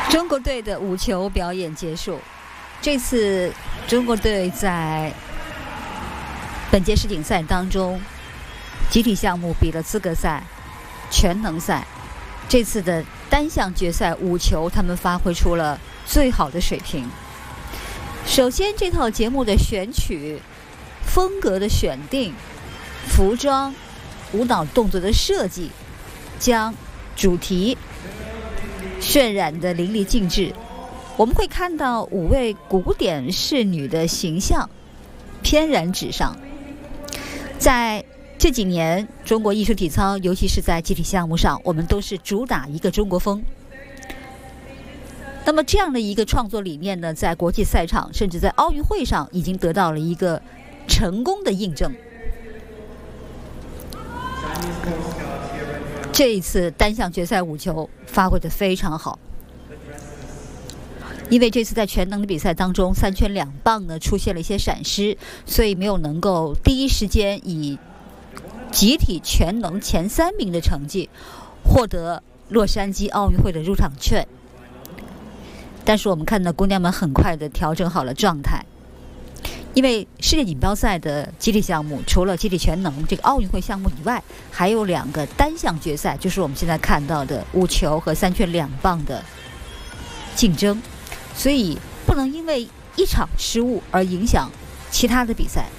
中国队的舞球表演结束。这次中国队在本届世锦赛当中，集体项目比了资格赛、全能赛。这次的单项决赛舞球，他们发挥出了最好的水平。首先，这套节目的选曲、风格的选定、服装、舞蹈动作的设计，将主题渲染得淋漓尽致。我们会看到5位古典仕女的形象翩然纸上。在这几年，中国艺术体操，尤其是在集体项目上，我们都是主打一个中国风。那么这样的一个创作理念呢，在国际赛场，甚至在奥运会上，已经得到了一个成功的印证。这一次单项决赛舞球发挥得非常好，因为这次在全能的比赛当中，3圈2棒呢出现了一些闪失，所以没有能够第一时间以集体全能前3名的成绩获得洛杉矶奥运会的入场券。但是我们看到姑娘们很快的调整好了状态，因为世界锦标赛的集体项目除了集体全能这个奥运会项目以外，还有2个单项决赛，就是我们现在看到的舞球和3圈2棒的竞争，所以不能因为一场失误而影响其他的比赛。